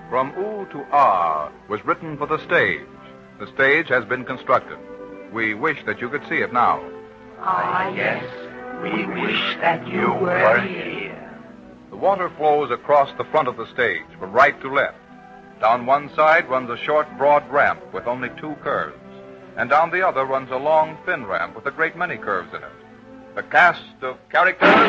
From Oo to Ah was written for the stage. The stage has been constructed. We wish that you could see it now. Ah, yes. We wish that you were here. The water flows across the front of the stage, from right to left. Down one side runs a short, broad ramp with only 2 curves. And down the other runs a long, thin ramp with a great many curves in it. The cast of characters...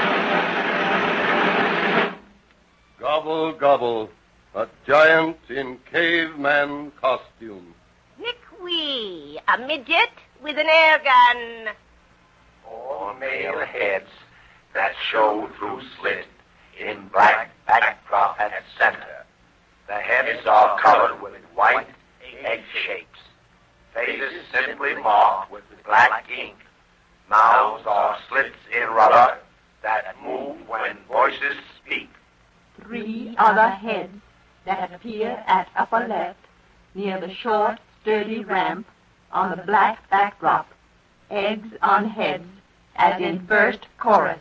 Gobble, gobble. A giant in caveman costume. Snickwee, a midget with an air gun. 4 male heads that show through slit in black backdrop at center. The heads are colored with white egg shapes. Faces simply marked with black ink. Mouths are slits in rubber that move when voices speak. 3 other heads that appear at upper left near the short, sturdy ramp on the black backdrop. Eggs on heads, as in first chorus.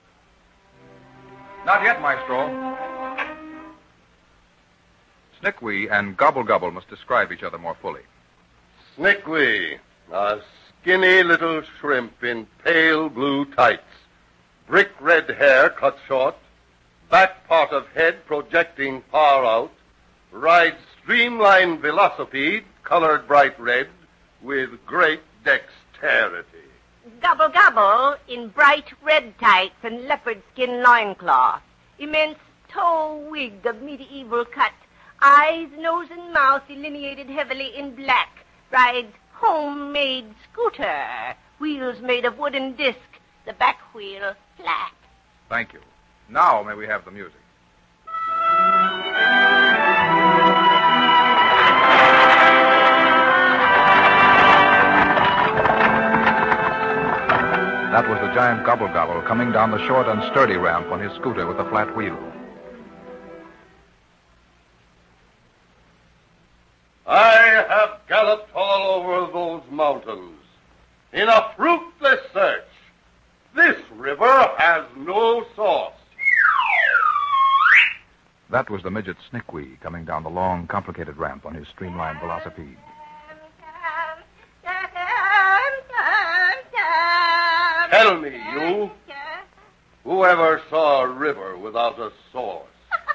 Not yet, Maestro. Snickwee and Gobble Gobble must describe each other more fully. Snickwee, a skinny little shrimp in pale blue tights. Brick red hair cut short. Back part of head projecting far out. Rides streamlined velocipede, colored bright red, with great dexterity. Gobble Gobble in bright red tights and leopard skin loincloth. Immense toe wig of medieval cut. Eyes, nose, and mouth delineated heavily in black. Rides homemade scooter. Wheels made of wooden disc. The back wheel flat. Thank you. Now may we have the music. That was the giant Gobble Gobble coming down the short and sturdy ramp on his scooter with a flat wheel. I have galloped all over those mountains in a fruitless search. This river has no source. That was the midget Snickwee coming down the long, complicated ramp on his streamlined velocipede. Tell me, you, whoever saw a river without a source?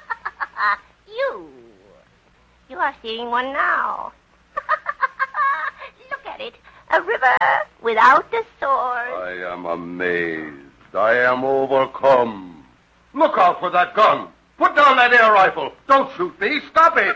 You are seeing one now. Look at it. A river without a source. I am amazed. I am overcome. Look out for that gun. Put down that air rifle. Don't shoot me. Stop it.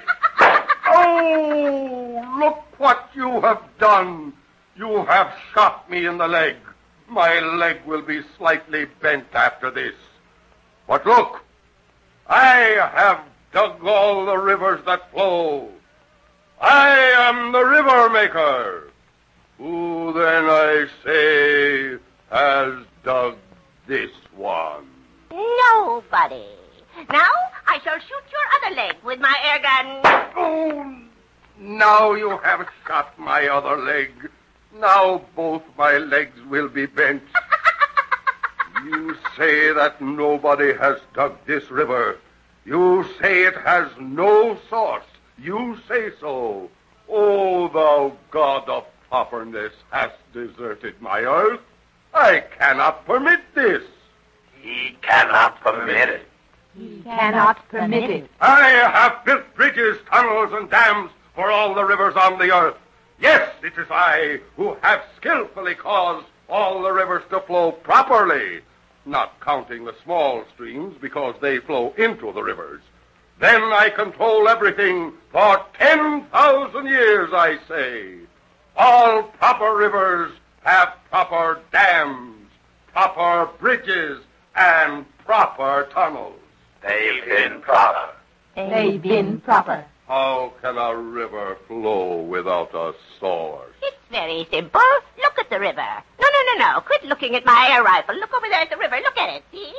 Oh, look what you have done. You have shot me in the leg. My leg will be slightly bent after this. But look, I have dug all the rivers that flow. I am the river maker. Who then, I say, has dug this one? Nobody. Now I shall shoot your other leg with my air gun. Oh, now you have shot my other leg. Now both my legs will be bent. You say that nobody has dug this river. You say it has no source. You say so. O thou God of propperness hast deserted my earth. I cannot permit this. He cannot permit it. He cannot permit it. I have built bridges, tunnels, and dams for all the rivers on the earth. Yes, it is I who have skillfully caused all the rivers to flow properly, not counting the small streams because they flow into the rivers. Then I control everything for 10,000 years, I say. All proper rivers have proper dams, proper bridges, and proper tunnels. They've been proper. They've been proper. How can a river flow without a source? It's very simple. Look at the river. No. Quit looking at my air rifle. Look over there at the river. Look at it. See?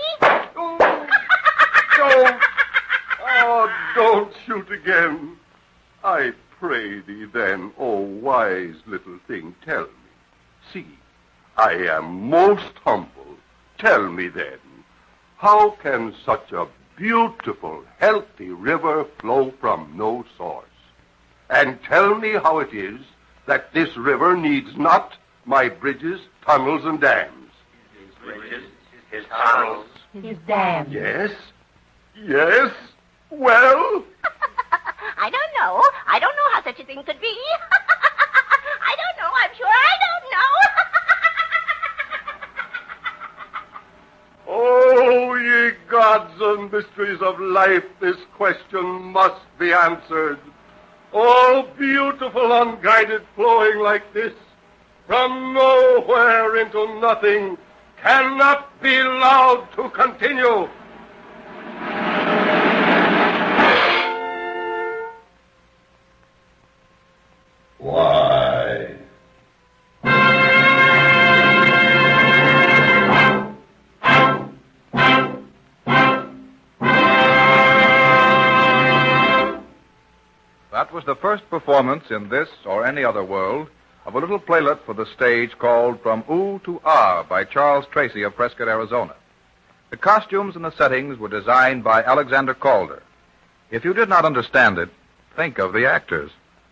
Don't shoot again. I pray thee then, O wise little thing, tell me. See, I am most humble. Tell me then, how can such a beautiful, healthy river flow from no source. And tell me how it is that this river needs not my bridges, tunnels, and dams. His bridges, his tunnels, His dam. Yes? Yes? Well? I don't know. I don't know how such a thing could be. I don't know. I'm sure I don't know. Oh, ye gods and mysteries of life, this question must be answered. All beautiful, unguided flowing like this, from nowhere into nothing, cannot be allowed to continue. Why? That was the first performance in this or any other world of a little playlet for the stage called From Oo to Ah by Charles Tracy of Prescott, Arizona. The costumes and the settings were designed by Alexander Calder. If you did not understand it, think of the actors.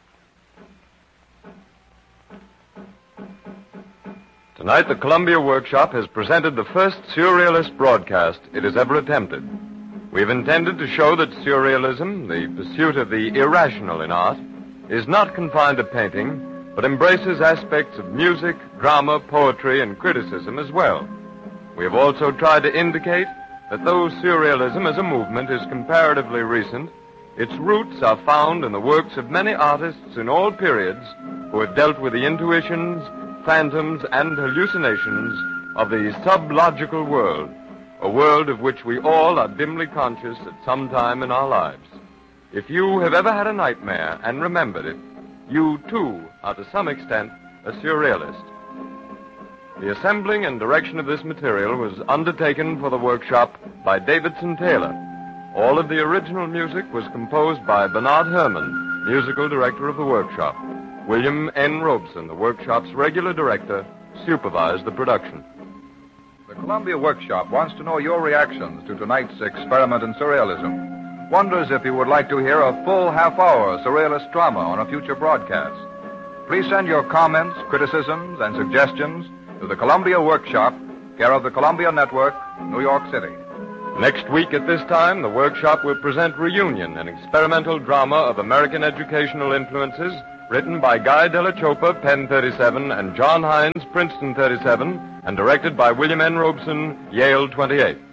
Tonight, the Columbia Workshop has presented the first surrealist broadcast it has ever attempted. We've intended to show that surrealism, the pursuit of the irrational in art, is not confined to painting, but embraces aspects of music, drama, poetry, and criticism as well. We have also tried to indicate that though surrealism as a movement is comparatively recent, its roots are found in the works of many artists in all periods who have dealt with the intuitions, phantoms, and hallucinations of the sublogical world, a world of which we all are dimly conscious at some time in our lives. If you have ever had a nightmare and remembered it, you, too, are to some extent a surrealist. The assembling and direction of this material was undertaken for the workshop by Davidson Taylor. All of the original music was composed by Bernard Herrmann, musical director of the workshop. William N. Robeson, the workshop's regular director, supervised the production. The Columbia Workshop wants to know your reactions to tonight's experiment in surrealism. Wonders if you would like to hear a full half-hour surrealist drama on a future broadcast. Please send your comments, criticisms, and suggestions to the Columbia Workshop, care of the Columbia Network, New York City. Next week at this time, the workshop will present Reunion, an experimental drama of American educational influences, written by Guy Della Choppa, Penn 37, and John Hines, Princeton 37, and directed by William N. Robeson, Yale 28.